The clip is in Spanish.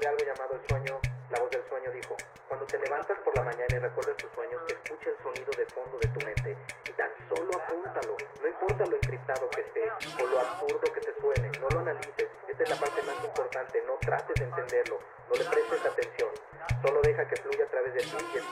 de algo llamado el sueño, la voz del sueño dijo: cuando te levantas por la mañana y recuerdas tus sueños, escucha el sonido de fondo de tu mente y tan solo apúntalo. No importa lo encriptado que esté o lo absurdo que te suene, no lo analices. Esta es la parte más importante, no trates de entenderlo, no le prestes atención. Solo deja que fluya a través de ti y escribe